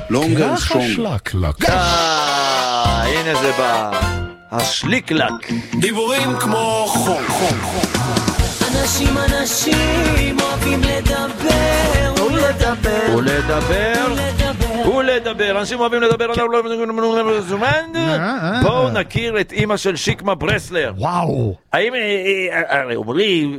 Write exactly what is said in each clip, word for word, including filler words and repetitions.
longer and stronger. אה, הנה זה בא. השליקלק. דיבורים כמו חול, חול, חול. אנשים אנשים אוהבים לדבר ולדבר ולדבר ולדבר אנשים אוהבים לדבר. בואו נכיר את אמא של שיקמה ברסלר. וואו. האם אומרים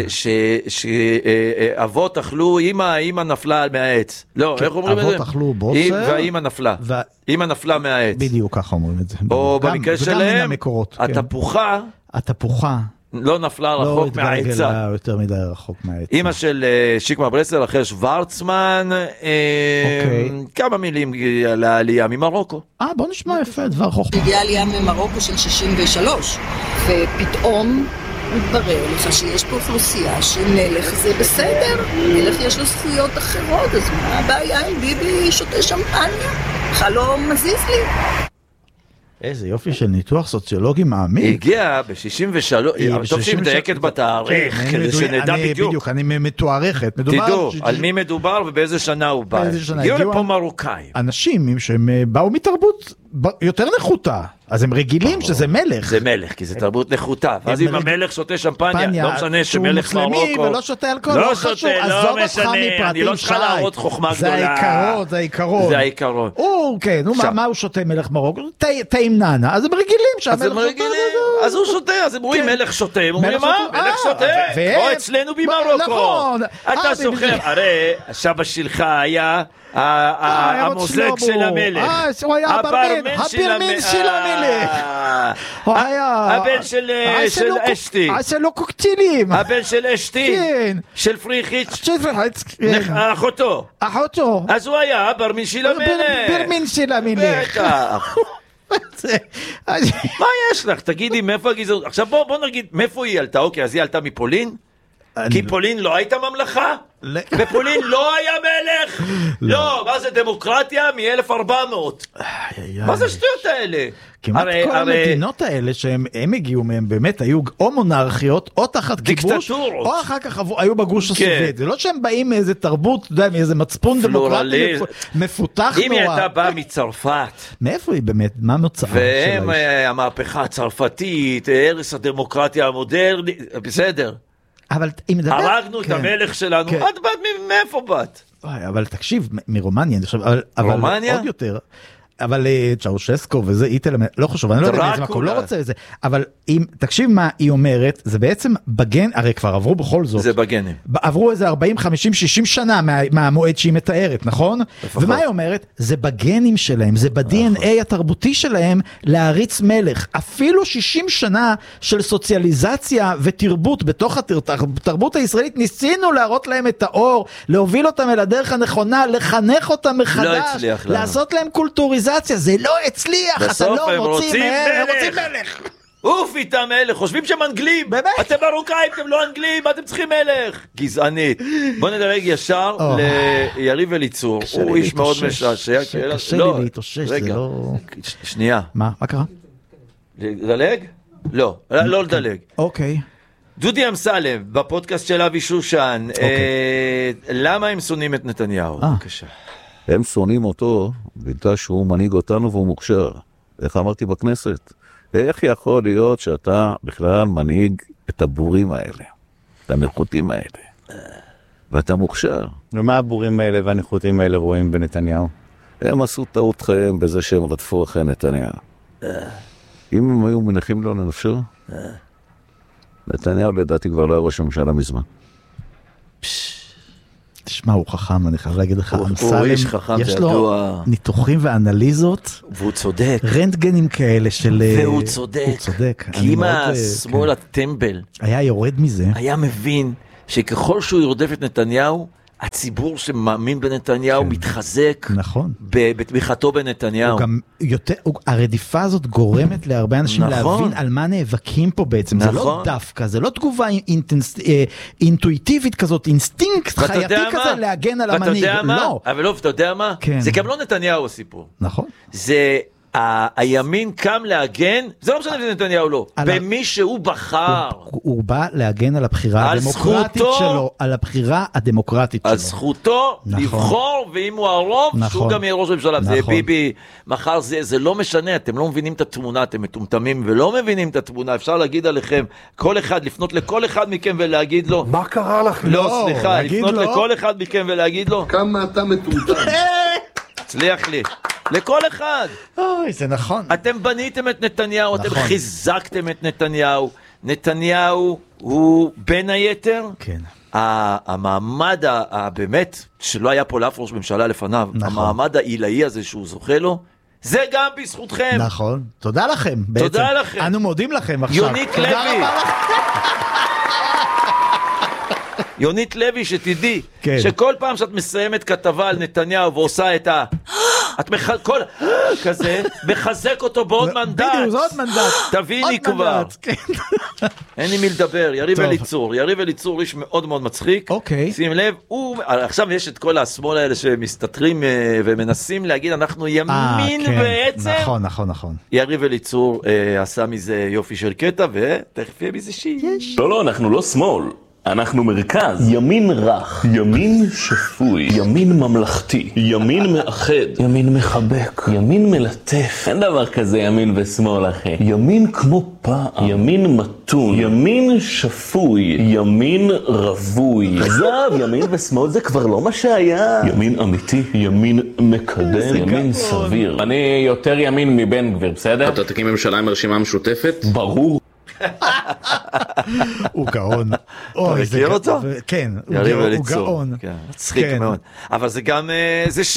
שאבות אכלו, אמא נפלה מהעץ. לא, איך אומרים את זה? אבות אכלו בוסר והאמא נפלה. אמא נפלה מהעץ. בדיוק ככה אומרים את זה. או במקרה שלהם התפוחה התפוחה לא נפלה רחוק מהעצה. לא יותר מדי רחוק מהעצה. אמא של שיקמה ברסלר, אחר שוורצמן, כמה מילים על העלייה ממרוקו. אה, בוא נשמע יפה, דבר חוכמה. הגיעה עלייה ממרוקו של שישים ושלוש, ופתאום מתברר לך שיש פה אוכלוסייה שמלך זה בסדר, מלך יש לו זכויות אחרות, אז מה הבעיה אם ביבי שותה שמפניה? בכלל לא מזיז לי. איזה יופי של ניתוח סוציולוגי מעמיק. הגיע ב-שישים ושלוש, טוב שהיא מדייקת בתאריך, כדי שנדע בדיוק. בדיוק, אני מתוארכת. תדעו, על מי מדובר ובאיזה שנה הוא בא. הגיעו לפה מרוקאים. אנשים שהם באו מתרבות יותר נחותה, אז הם רגילים שזה מלך. זה מלך, כי זה תרבות נחותה. ואז אם המלך שותה שמפניה, לא משנה שמלך מרוקו. שהוא מוסלמי ולא שותה אלכוהול, לא שותה, לא משנה, אני לא צריכה להראות חוכמה גדולה. זה העיקרון, זה העיקרון. זה העיקרון. הוא, כן, מה הוא שותה מלך מרוקו? טעים נענה, אז הם רגילים שהמלך שותה. אז הוא שותה, אז הם רואים מלך שותה, הם אומרים מה? מלך שותה, או אצלנו במרוקו. אתה זוכר, הרי הסבא שלך היה המוזג של המלך. הוא היה הברמן של המלך. הבן של אשתי. עשה לו קוקטילים. הבן של אשתי. של פריחיץ'. אחותו. אחותו. אז הוא היה הברמן של המלך. ברמן של המלך. בטח. מה יש לך? תגידי מאיפה הגזענות. עכשיו בוא נגיד מאיפה היא עלתה. אוקיי, אז היא עלתה מפולין? כי פולין לא הייתה ממלכה? בפולין לא היה מלך? לא, מה זה דמוקרטיה מ-אלף וארבע מאות? מה זה שטויות האלה? כמעט כל המדינות האלה שהם הגיעו מהם באמת היו או מונרכיות או תחת כיבוש או אחר כך היו בגוש הסובייטי. זה לא שהם באים מאיזה תרבות, מאיזה מצפון דמוקרטי מפותח. אם היא הייתה באה מצרפת, מאיפה היא באמת? מה מוצאה? והם המהפכה הצרפתית, הרס הדמוקרטיה המודרנית, בסדר. אבל אם מדבר... הרגנו את המלך שלנו, את באת מאיפה באת? אבל תקשיב, מרומניה, אבל עוד יותר, אבל צ'אושסקו וזה, איטל, לא חשוב, אני לא יודע מאיזה מקום, לא רוצה את זה, אבל אם, תקשיב מה היא אומרת, זה בעצם בגן, הרי כבר עברו בכל זאת, זה בגנים, עברו איזה ארבעים, חמישים, שישים שנה מהמועד שהיא מתארת, נכון? ומה היא אומרת? זה בגנים שלהם, זה ב-די אן איי התרבותי שלהם להריץ מלך, אפילו שישים שנה של סוציאליזציה ותרבות בתוך התרבות הישראלית, ניסינו להראות להם את האור, להוביל אותם אל הדרך הנכונה, לחנך אותם מחדש, לעשות להם קולטוריזציה, זה לא הצליח, אתה לא מוציא מלך, רוצים מלך. אוף איתם מלך, חושבים שהם אנגלים, אתם מרוקאים, אתם לא אנגלים, אתם צריכים מלך. גזענית. בוא נדרג ישר ליריב אליצור, הוא איש מאוד משעשע. קשה לי להתאושש, זה לא... שנייה. מה? מה קרה? לדלג? לא, לא לדלג. אוקיי. דודי אמסלם, בפודקאסט של אבי שושן, למה הם שונאים את נתניהו? בבקשה. הם שונאים אותו בגלל שהוא מנהיג אותנו והוא מוכשר. איך אמרתי בכנסת? איך יכול להיות שאתה בכלל מנהיג את הבורים האלה, את הנחותים האלה, ואתה מוכשר? ומה הבורים האלה והנחותים האלה רואים בנתניהו? הם עשו טעות חיים בזה שהם רדפו אחרי נתניהו. אם הם היו מנחים לו לנפשו, נתניהו לדעתי כבר לא היה ראש הממשלה מזמן. תשמע, הוא חכם, אני חייב להגיד לך, הוא איש חכם, יש לו ניתוחים ואנליזות, והוא צודק, רנטגנים כאלה של... והוא צודק, כי אם השמאל הטמבל היה יורד מזה, היה מבין שככל שהוא יורדף את נתניהו, הציבור שמאמין בנתניהו מתחזק בתמיכתו בנתניהו. הרדיפה הזאת גורמת להרבה אנשים להבין על מה נאבקים פה בעצם. זה לא דווקא, זה לא תגובה אינטואיטיבית כזאת, אינסטינקט חייתי כזה להגן על המנהיג. לא. אבל לא, אתה יודע מה? זה גם לא נתניהו הסיפור. נכון. זה הימין קם להגן, זה לא משנה אם זה נתניהו לא, במי שהוא בחר. הוא בא להגן על הבחירה הדמוקרטית שלו, על הבחירה הדמוקרטית שלו. על זכותו לבחור, ואם הוא הרוב, שהוא גם יהיה ראש הממשלה. זה ביבי, מחר זה לא משנה, אתם לא מבינים את התמונה, אתם מטומטמים ולא מבינים את התמונה, אפשר להגיד עליכם, כל אחד, לפנות לכל אחד מכם ולהגיד לו, מה קרה לכם? לא, סליחה, לפנות לכל אחד מכם ולהגיד לו, כמה אתה מטומטם. הצליח לי. לכל אחד. אוי, זה נכון. אתם בניתם את נתניהו, אתם חיזקתם את נתניהו. נתניהו הוא בין היתר, כן. המעמד הבאמת, שלא היה פה לאף ראש ממשלה לפניו, המעמד העילאי הזה שהוא זוכה לו, זה גם בזכותכם. נכון. תודה לכם. תודה לכם. אנו מודים לכם עכשיו. יונית לוי. יונית לוי, שתדעי, כן. שכל פעם שאת מסיימת כתבה על נתניהו ועושה את ה... את מח... כל... כזה, מחזק אותו בעוד מנדט. בדיוק, זה עוד מנדט. תביני כבר. כן. אין לי מי לדבר, יריב אליצור. יריב אליצור איש מאוד מאוד מצחיק. אוקיי. שים לב, הוא... עכשיו יש את כל השמאל האלה שמסתתרים ומנסים להגיד, אנחנו ימין 아, כן. בעצם. נכון, נכון, נכון. יריב אליצור אה, עשה מזה יופי של קטע, ותכף יהיה מזה שיש. לא, לא, אנחנו לא שמאל. אנחנו מרכז, ימין רך, ימין שפוי, ימין ממלכתי, ימין מאחד, ימין מחבק, ימין מלטף. אין דבר כזה ימין ושמאל אחי. ימין כמו פעם, ימין מתון, ימין שפוי, ימין רווי. עזב, ימין ושמאל זה כבר לא מה שהיה. ימין אמיתי, ימין מקדם, ימין סביר. אני יותר ימין מבן גביר, בסדר? אתה תקים ממשלה עם הרשימה המשותפת? ברור. הוא גאון. אתה מכיר אותו? כן, יריב הוא אליצור. גאון. מצחיק מאוד. אבל זה גם...